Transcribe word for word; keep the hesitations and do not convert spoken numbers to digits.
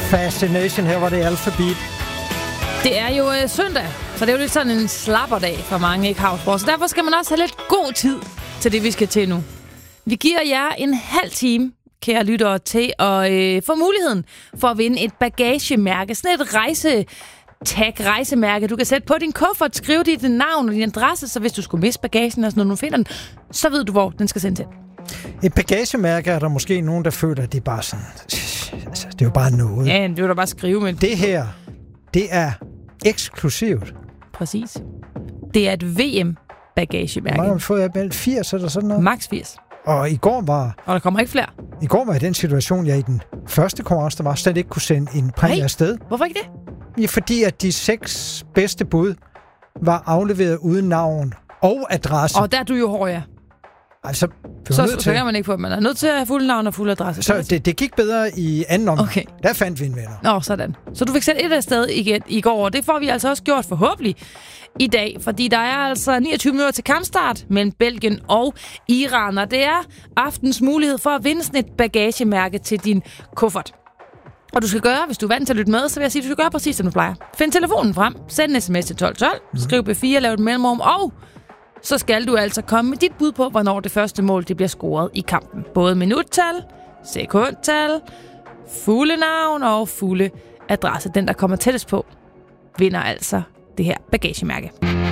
Fascination, her var det alfabet. Det er jo øh, søndag, så det er jo lidt sådan en slapperdag for mange, ikke Havsborg. Så derfor skal man også have lidt god tid til det, vi skal til nu. Vi giver jer en halv time, kære lyttere, til at øh, få muligheden for at vinde et bagagemærke. Sådan et rejse... tag rejsemærke. Du kan sætte på din kuffert, skrive dit navn og din adresse, så hvis du skulle miste bagagen, og sådan, når du finder den, så ved du, hvor den skal sendes hen. Et bagagemærke er der måske nogen, der føler, at det er bare sådan... Altså, det er jo bare noget. Ja, det vil du bare skrive med. Det her, det er eksklusivt. Præcis. Det er et V M-bagagemærke. Man har fået meldt firs eller sådan noget. Max firs. Og i går var... Og der kommer ikke flere. I går var i den situation, jeg i den første konkurrence, der var, slet ikke kunne sende en præmie afsted. Hvorfor ikke det? Ja, fordi at de seks bedste bud var afleveret uden navn og adresse. Og der er du jo hård, ja. Altså, så, så, så kan man ikke få, at man er nødt til at have fuld navn og fuld adresse. Så det, det gik bedre i anden omgang. Okay. Der fandt vi en vinder. Nå, sådan. Så du fik sat et afsted igen i går, og det får vi altså også gjort forhåbentlig i dag, fordi der er altså niogtyve minutter til kampstart mellem Belgien og Iran, og det er aftens mulighed for at vinde sådan et bagagemærke til din kuffert. Og du skal gøre, hvis du er vant til at lytte med, så vil jeg sige, at du skal gøre præcis, som du plejer. Find telefonen frem, send en sms til tolv tolv, skriv B fire, lav et mellemrum, og så skal du altså komme med dit bud på, hvornår det første mål det bliver scoret i kampen. Både minuttal, sekundtal, fulde navn og fulde adresse. Den, der kommer tættest på, vinder altså det her bagagemærke.